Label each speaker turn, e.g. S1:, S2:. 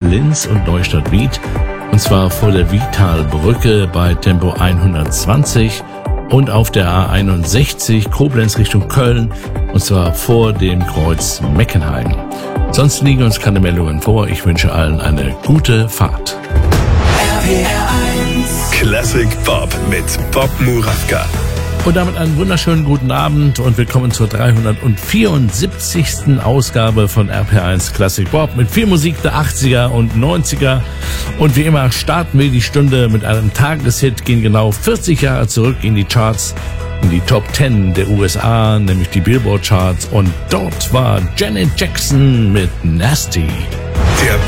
S1: Linz und Neustadt Wied. Und zwar vor der Wietalbrücke bei Tempo 120 und auf der A61 Koblenz Richtung Köln, und zwar vor dem Kreuz Meckenheim. Sonst liegen uns keine Meldungen vor. Ich wünsche allen eine gute Fahrt.
S2: RPR1 Classic Pop mit Bob Murawka.
S1: Und damit einen wunderschönen guten Abend und willkommen zur 374. Ausgabe von RPR1 Classic Pop mit viel Musik der 80er und 90er. Und wie immer starten wir die Stunde mit einem Tageshit, gehen genau 40 Jahre zurück in die Charts, in die Top 10 der USA, nämlich die Billboard Charts. Und dort war Janet Jackson mit Nasty.
S2: Der